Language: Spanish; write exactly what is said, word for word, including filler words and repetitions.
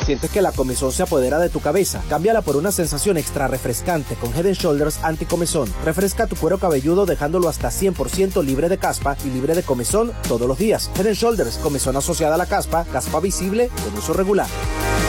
¿Sientes que la comezón se apodera de tu cabeza? Cámbiala por una sensación extra refrescante con Head and Shoulders anti-comezón. Refresca tu cuero cabelludo dejándolo hasta cien por ciento libre de caspa y libre de comezón todos los días. Head and Shoulders, comezón asociada a la caspa, caspa visible con uso regular.